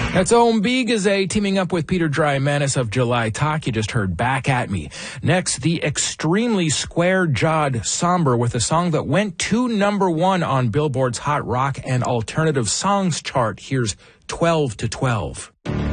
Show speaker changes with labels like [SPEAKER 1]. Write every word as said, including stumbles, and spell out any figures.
[SPEAKER 1] That's OMB teaming up with Peter Dry Menace of July Talk. You just heard Back at Me. Next, the extremely square-jawed Somber with a song that went to number one on Billboard's Hot Rock and Alternative Songs chart. Here's twelve to twelve.